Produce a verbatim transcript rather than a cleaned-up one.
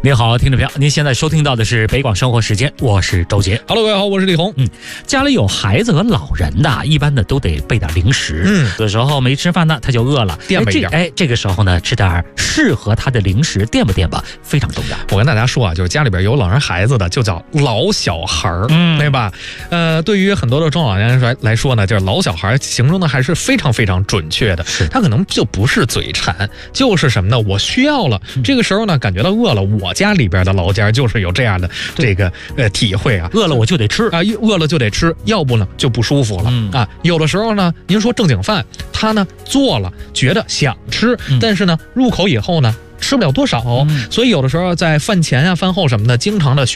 您好，听众朋友，您现在收听到的是北广生活时间，我是周杰。 Hello， 各位好，我是李红。 嗯，家里有孩子和老人的，一般的都得备点零食。 嗯， 有时候没吃饭呢，他就饿了， 垫吧一点。 哎，这个时候呢，吃点适合他的零食，垫吧垫吧，非常重要。 我跟大家说啊，就是家里边有老人孩子的，就叫老小孩儿，嗯，对吧？呃，对于很多的中老年人来来说呢，就是老小孩形容的还是非常非常准确的。 是， 他可能就不是嘴馋，就是什么呢？我需要了，嗯、这个时候呢，感觉到饿了。我家里边的老家就是有这样的这个呃体会啊， 饿了我就得吃啊，饿了就得吃，要不呢就不舒服了、嗯、啊。有的时候呢，您说正经饭，他呢做了觉得想吃，嗯、但是呢入口以后呢吃不了多少、嗯，所以有的时候在饭前啊、饭后什么的，经常的需